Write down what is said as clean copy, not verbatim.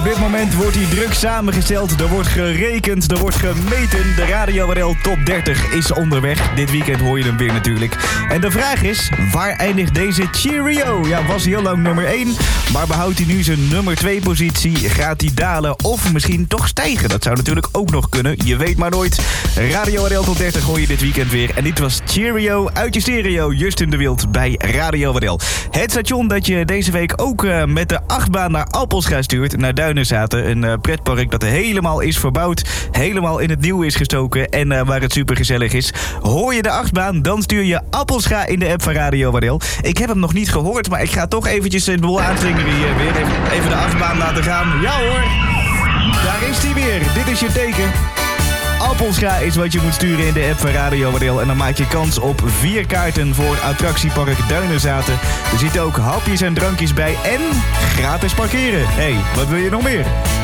dit moment wordt hij druk samengesteld. Er wordt gerekend, er wordt gemeten. De Radio RL Top 30 is onderweg. Dit weekend hoor je hem weer natuurlijk. En de vraag is, waar eindigt deze Cheerio? Ja, was heel lang nummer 1. Maar behoudt hij nu zijn nummer 2 positie? Gaat hij dalen of misschien toch stijgen? Dat zou natuurlijk ook nog kunnen. Je weet maar nooit. Radio RL Top 30 hoor je dit weekend weer. En dit was Cheerio uit je stereo. Justin de Wild bij Radio RL. Het station dat je deze week ook met de achtbaan naar Appelscha stuurt. Naar Duinenzaten. Een pretpark dat helemaal is verbouwd. Helemaal in het nieuw is gestoken. En waar het super gezellig is. Hoor je de achtbaan, dan stuur je Appelscha in de app van Radio RL. Ik heb hem nog niet gehoord, maar ik ga toch eventjes de boel aanslingeren hier weer. Even de achtbaan laten gaan. Ja hoor, daar is hij weer. Dit is je teken. Appelscha is wat je moet sturen in de app van Radio RL. En dan maak je kans op 4 kaarten voor attractiepark Duinenzaten. Er zitten ook hapjes en drankjes bij en gratis parkeren. Hé, wat wil je nog meer?